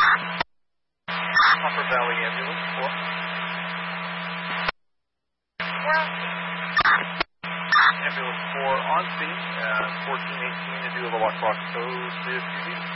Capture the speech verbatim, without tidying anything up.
Upper Valley Ambulance, four. Ambulance four on scene, uh, fourteen eighteen to do the Lock Box code,